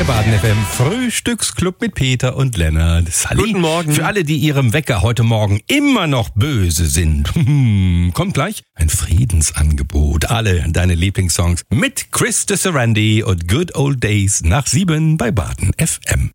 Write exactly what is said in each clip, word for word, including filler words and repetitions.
Baden F M Frühstücksclub mit Peter und Lennart. Sally. Guten Morgen. Für alle, die ihrem Wecker heute Morgen immer noch böse sind. Kommt gleich ein Friedensangebot. Alle deine Lieblingssongs mit Chris de Sarandi und Good Old Days nach sieben bei Baden F M.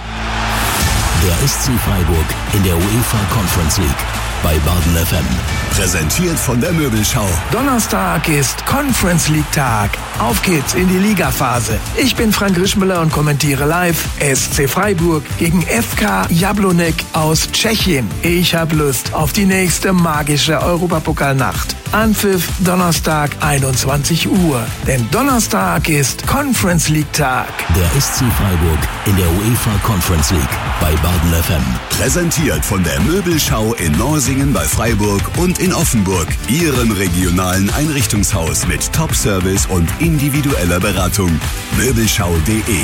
Der S C Freiburg in der UEFA Conference League bei Baden F M. Präsentiert von der Möbelschau. Donnerstag ist Conference League Tag. Auf geht's in die Ligaphase. Ich bin Frank Rischmüller und kommentiere live S C Freiburg gegen F K Jablonek aus Tschechien. Ich hab Lust auf die nächste magische Europapokalnacht. Anpfiff Donnerstag einundzwanzig Uhr. Denn Donnerstag ist Conference League Tag. Der S C Freiburg in der UEFA Conference League bei Baden F M. Präsentiert von der Möbelschau in Norsingen bei Freiburg und in Offenburg. Ihrem regionalen Einrichtungshaus mit Top-Service und individueller Beratung. Möbelschau punkt de.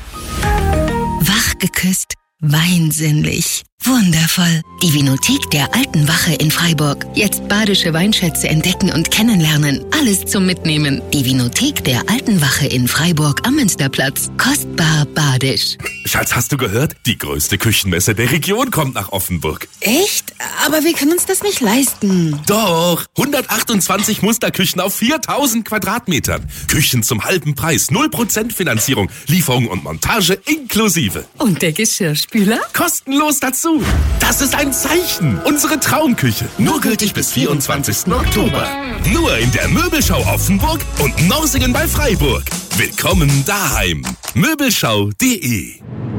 Wach geküsst, weinsinnlich. Wundervoll. Die Vinothek der Alten Wache in Freiburg. Jetzt badische Weinschätze entdecken und kennenlernen. Alles zum Mitnehmen. Die Vinothek der Alten Wache in Freiburg am Münsterplatz. Kostbar badisch. Schatz, hast du gehört? Die größte Küchenmesse der Region kommt nach Offenburg. Echt? Aber wir können uns das nicht leisten. Doch! hundertachtundzwanzig Musterküchen auf viertausend Quadratmetern. Küchen zum halben Preis, null Prozent Finanzierung, Lieferung und Montage inklusive. Und der Geschirrspüler? Kostenlos dazu. Das ist ein Zeichen. Unsere Traumküche. Nur gültig bis vierundzwanzigsten Oktober. Nur in der Möbelschau Offenburg und Norsingen bei Freiburg. Willkommen daheim. Möbelschau punkt de.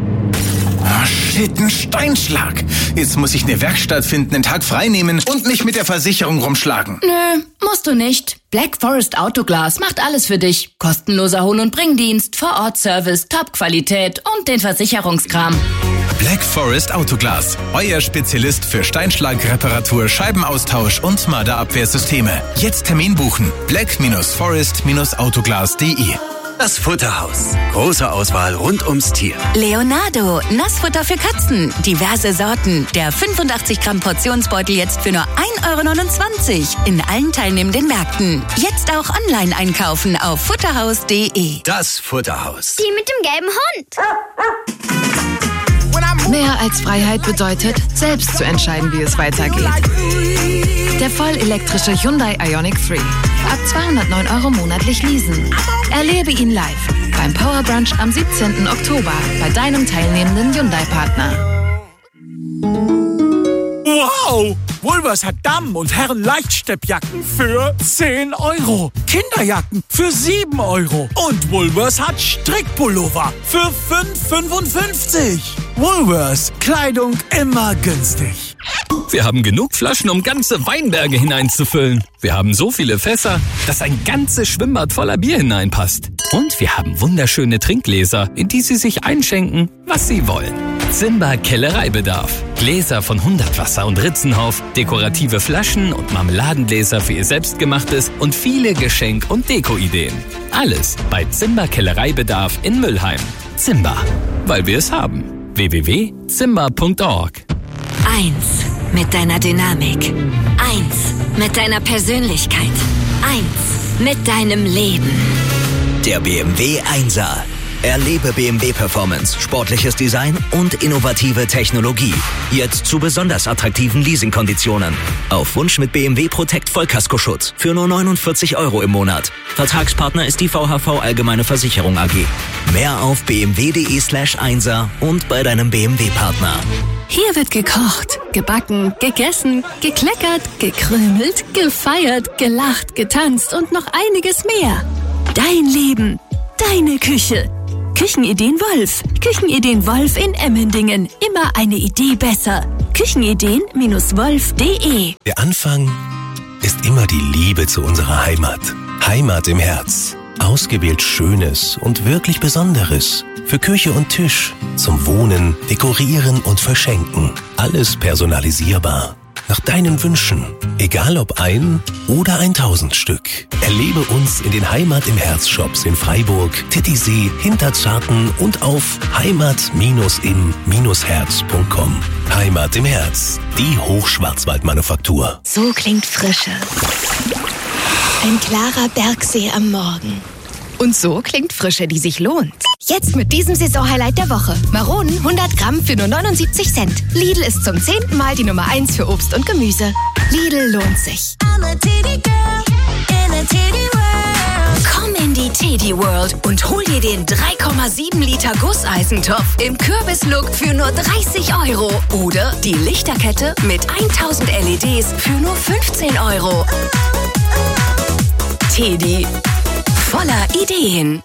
Oh shit, ein Steinschlag. Jetzt muss ich eine Werkstatt finden, einen Tag frei nehmen und mich mit der Versicherung rumschlagen. Nö, musst du nicht. Black Forest Autoglas macht alles für dich. Kostenloser Hol- und Bringdienst, Vor-Ort-Service, Top-Qualität und den Versicherungskram. Black Forest Autoglas. Euer Spezialist für Steinschlagreparatur, Scheibenaustausch und Marderabwehrsysteme. Jetzt Termin buchen. black forest autoglas punkt de. Das Futterhaus. Große Auswahl rund ums Tier. Leonardo, Nassfutter für Katzen. Diverse Sorten. Der fünfundachtzig Gramm Portionsbeutel jetzt für nur ein Euro neunundzwanzig. In allen teilnehmenden Märkten. Jetzt auch online einkaufen auf futterhaus punkt de. Das Futterhaus. Die mit dem gelben Hund. Mehr als Freiheit bedeutet, selbst zu entscheiden, wie es weitergeht. Der vollelektrische Hyundai Ioniq drei. Ab zweihundertneun Euro monatlich leasen. Erlebe ihn live beim Power Brunch am siebzehnten Oktober bei deinem teilnehmenden Hyundai-Partner. Wow! Woolworths hat Damen- und Herren-Leichtsteppjacken für zehn Euro. Kinderjacken für sieben Euro. Und Woolworths hat Strickpullover für fünf Euro fünfundfünfzig. Woolworths. Kleidung immer günstig. Wir haben genug Flaschen, um ganze Weinberge hineinzufüllen. Wir haben so viele Fässer, dass ein ganzes Schwimmbad voller Bier hineinpasst. Und wir haben wunderschöne Trinkgläser, in die Sie sich einschenken, was Sie wollen. Zimba Kellereibedarf. Gläser von Hundertwasser und Ritzenhof, dekorative Flaschen und Marmeladengläser für Ihr Selbstgemachtes und viele Geschenk- und Deko-Ideen. Alles bei Zimba Kellereibedarf in Müllheim. Zimba, weil wir es haben. w w w punkt zimba punkt org. Eins mit deiner Dynamik. Eins mit deiner Persönlichkeit. Eins mit deinem Leben. Der B M W Einser. Erlebe B M W Performance, sportliches Design und innovative Technologie. Jetzt zu besonders attraktiven Leasingkonditionen. Auf Wunsch mit B M W Protect Vollkaskoschutz für nur neunundvierzig Euro im Monat. Vertragspartner ist die V H V Allgemeine Versicherung A G. Mehr auf bmw.de slash Einser und bei deinem B M W-Partner. Hier wird gekocht, gebacken, gegessen, gekleckert, gekrümelt, gefeiert, gelacht, getanzt und noch einiges mehr. Dein Leben, deine Küche. Küchenideen Wolf. Küchenideen Wolf in Emmendingen. Immer eine Idee besser. Küchenideen Wolf punkt de. Der Anfang ist immer die Liebe zu unserer Heimat. Heimat im Herz. Ausgewählt Schönes und wirklich Besonderes. Für Küche und Tisch. Zum Wohnen, Dekorieren und Verschenken. Alles personalisierbar. Nach deinen Wünschen. Egal ob ein oder ein tausend Stück. Erlebe uns in den Heimat im Herz Shops in Freiburg, Titisee, Hinterzarten und auf heimat im herz punkt com. Heimat im Herz. Die Hochschwarzwaldmanufaktur. So klingt Frische. Ein klarer Bergsee am Morgen. Und so klingt Frische, die sich lohnt. Jetzt mit diesem Saisonhighlight der Woche. Maronen hundert Gramm für nur neunundsiebzig Cent. Lidl ist zum zehnten Mal die Nummer eins für Obst und Gemüse. Lidl lohnt sich. Komm in die Teddy World und hol dir den drei Komma sieben Liter Gusseisentopf im Kürbislook für nur dreißig Euro. Oder die Lichterkette mit tausend L E Ds für nur fünfzehn Euro. Teddy. Voller Ideen.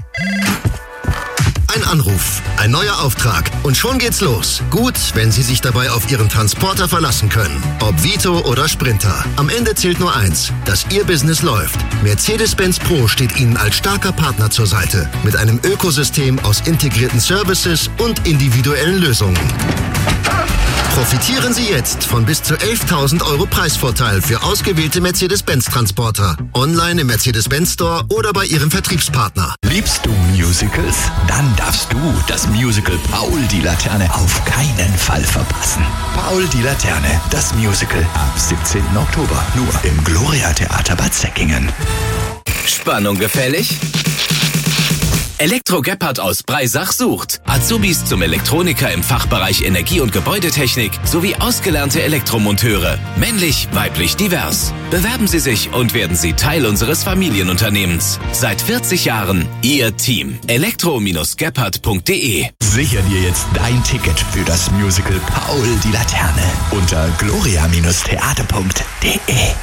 Ein Anruf, ein neuer Auftrag und schon geht's los. Gut, wenn Sie sich dabei auf Ihren Transporter verlassen können. Ob Vito oder Sprinter. Am Ende zählt nur eins, dass Ihr Business läuft. Mercedes-Benz Pro steht Ihnen als starker Partner zur Seite. Mit einem Ökosystem aus integrierten Services und individuellen Lösungen. Profitieren Sie jetzt von bis zu elftausend Euro Preisvorteil für ausgewählte Mercedes-Benz-Transporter. Online im Mercedes-Benz Store oder bei Ihrem Vertriebspartner. Liebst du Musicals? Dann darfst du das Musical Paul die Laterne auf keinen Fall verpassen. Paul die Laterne, das Musical ab siebzehnten Oktober. Nur im Gloria Theater Bad Säckingen. Spannung gefällig? Elektro Gebhardt aus Breisach sucht Azubis zum Elektroniker im Fachbereich Energie- und Gebäudetechnik sowie ausgelernte Elektromonteure. Männlich, weiblich, divers. Bewerben Sie sich und werden Sie Teil unseres Familienunternehmens. Seit vierzig Jahren Ihr Team. elektro Gebhardt punkt de. Sicher dir jetzt dein Ticket für das Musical Paul die Laterne unter gloria Theater punkt de.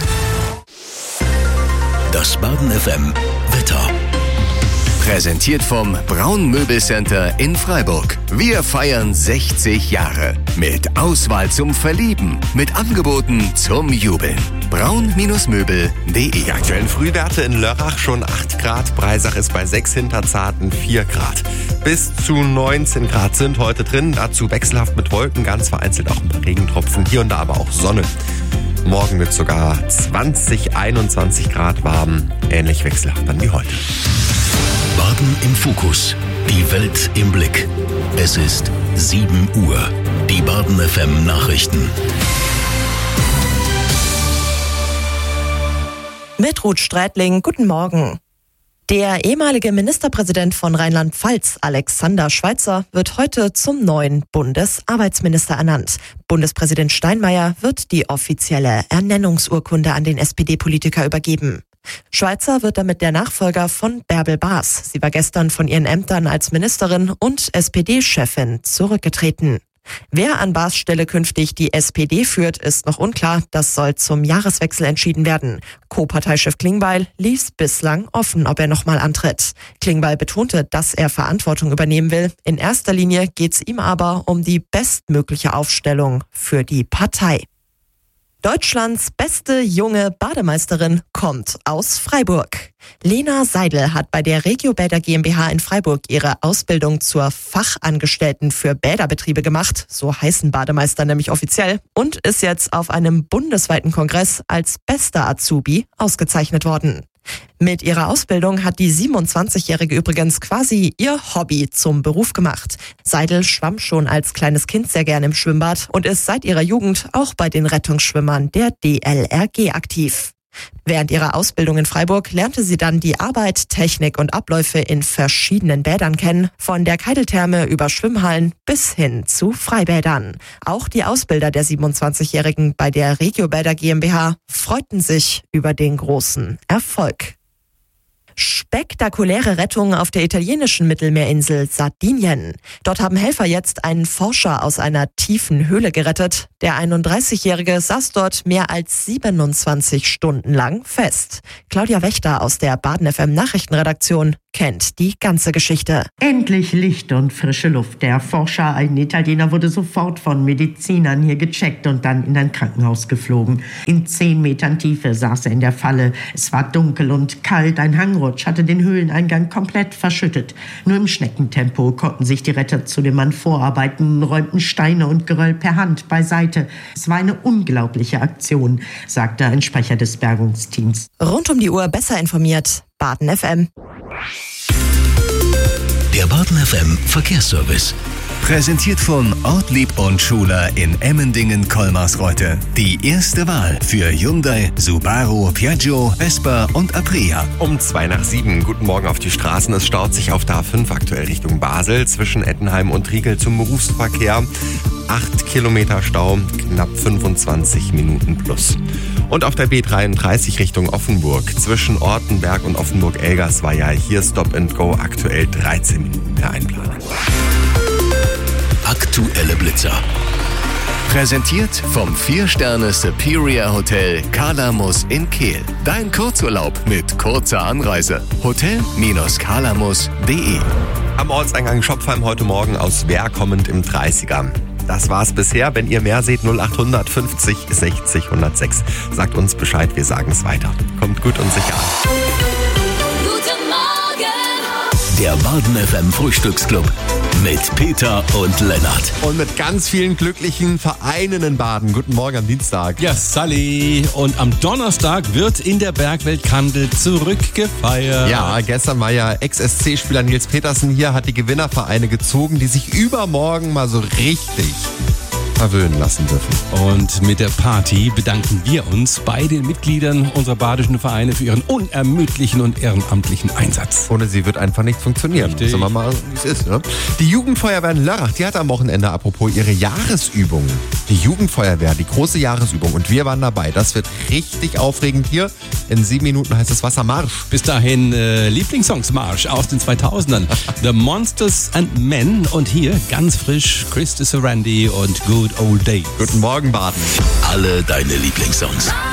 Das Baden F M Wetter. Präsentiert vom Braun Möbelcenter in Freiburg. Wir feiern sechzig Jahre. Mit Auswahl zum Verlieben. Mit Angeboten zum Jubeln. braun Möbel punkt de. Die aktuellen Frühwerte in Lörrach schon acht Grad. Breisach ist bei sechs, Hinterzarten vier Grad. Bis zu neunzehn Grad sind heute drin. Dazu wechselhaft mit Wolken, ganz vereinzelt auch ein paar Regentropfen. Hier und da aber auch Sonne. Morgen wird sogar zwanzig, einundzwanzig Grad warm. Ähnlich wechselhaft dann wie heute. Baden im Fokus. Die Welt im Blick. Es ist sieben Uhr. Die Baden F M Nachrichten. Mit Ruth Strätling, guten Morgen. Der ehemalige Ministerpräsident von Rheinland-Pfalz, Alexander Schweitzer, wird heute zum neuen Bundesarbeitsminister ernannt. Bundespräsident Steinmeier wird die offizielle Ernennungsurkunde an den S P D-Politiker übergeben. Schweitzer wird damit der Nachfolger von Bärbel Baas. Sie war gestern von ihren Ämtern als Ministerin und S P D-Chefin zurückgetreten. Wer an Baas Stelle künftig die S P D führt, ist noch unklar. Das soll zum Jahreswechsel entschieden werden. Co-Parteichef Klingbeil ließ bislang offen, ob er nochmal antritt. Klingbeil betonte, dass er Verantwortung übernehmen will. In erster Linie geht es ihm aber um die bestmögliche Aufstellung für die Partei. Deutschlands beste junge Bademeisterin kommt aus Freiburg. Lena Seidel hat bei der Regiobäder GmbH in Freiburg ihre Ausbildung zur Fachangestellten für Bäderbetriebe gemacht, so heißen Bademeister nämlich offiziell, und ist jetzt auf einem bundesweiten Kongress als bester Azubi ausgezeichnet worden. Mit ihrer Ausbildung hat die siebenundzwanzigjährige übrigens quasi ihr Hobby zum Beruf gemacht. Seidel schwamm schon als kleines Kind sehr gern im Schwimmbad und ist seit ihrer Jugend auch bei den Rettungsschwimmern der D L R G aktiv. Während ihrer Ausbildung in Freiburg lernte sie dann die Arbeit, Technik und Abläufe in verschiedenen Bädern kennen, von der Keideltherme über Schwimmhallen bis hin zu Freibädern. Auch die Ausbilder der siebenundzwanzigjährigen bei der Regiobäder GmbH freuten sich über den großen Erfolg. Spektakuläre Rettung auf der italienischen Mittelmeerinsel Sardinien. Dort haben Helfer jetzt einen Forscher aus einer tiefen Höhle gerettet. Der einunddreißigjährige saß dort mehr als siebenundzwanzig Stunden lang fest. Claudia Wächter aus der Baden F M Nachrichtenredaktion kennt die ganze Geschichte. Endlich Licht und frische Luft. Der Forscher, ein Italiener, wurde sofort von Medizinern hier gecheckt und dann in ein Krankenhaus geflogen. In zehn Metern Tiefe saß er in der Falle. Es war dunkel und kalt. Ein Hangrutsch hatte den Höhleneingang komplett verschüttet. Nur im Schneckentempo konnten sich die Retter zu dem Mann vorarbeiten, räumten Steine und Geröll per Hand beiseite. Es war eine unglaubliche Aktion, sagte ein Sprecher des Bergungsteams. Rund um die Uhr besser informiert. Baden F M. Der Baden F M Verkehrsservice. Präsentiert von Ortlieb und Schuler in Emmendingen-Kolmarsreuth. Die erste Wahl für Hyundai, Subaru, Piaggio, Vespa und Aprilia. Um zwei nach sieben. Guten Morgen auf die Straßen. Es staut sich auf der A fünf aktuell Richtung Basel zwischen Ettenheim und Riegel zum Berufsverkehr. Acht Kilometer Stau, knapp fünfundzwanzig Minuten plus. Und auf der B dreiunddreißig Richtung Offenburg zwischen Ortenberg und Offenburg-Elgers war ja hier Stop and Go aktuell dreizehn Minuten mehr einplanen. Aktuelle Blitzer. Präsentiert vom vier Sterne Superior Hotel Kalamus in Kehl. Dein Kurzurlaub mit kurzer Anreise. Hotel Kalamus punkt de. Am Ortseingang Schopfheim heute Morgen aus Wehr kommend im dreißiger. Das war's bisher. Wenn ihr mehr seht, null acht fünfzig sechzig hundertsechs. Sagt uns Bescheid, wir sagen's weiter. Kommt gut und sicher an. Guten Morgen! Der Baden F M Frühstücksclub mit Peter und Lennart. Und mit ganz vielen glücklichen Vereinen in Baden. Guten Morgen am Dienstag. Ja, Sally. Und am Donnerstag wird in der Bergwelt Kandel zurückgefeiert. Ja, gestern war ja Ex-S C-Spieler Nils Petersen hier, hat die Gewinnervereine gezogen, die sich übermorgen mal so richtig verwöhnen lassen dürfen. Und mit der Party bedanken wir uns bei den Mitgliedern unserer badischen Vereine für ihren unermüdlichen und ehrenamtlichen Einsatz. Ohne sie wird einfach nicht funktionieren. Richtig. Sagen wir mal, wie es ist. Ne? Die Jugendfeuerwehr in Lörrach, die hat am Wochenende apropos ihre Jahresübung. Die Jugendfeuerwehr, die große Jahresübung. Und wir waren dabei. Das wird richtig aufregend hier. In sieben Minuten heißt es Wassermarsch. Bis dahin äh, Lieblingssongsmarsch aus den zweitausendern. The Monsters and Men. Und hier ganz frisch Christopher Randy und Good Old Days. Guten Morgen, Baden. Alle deine Lieblingssongs.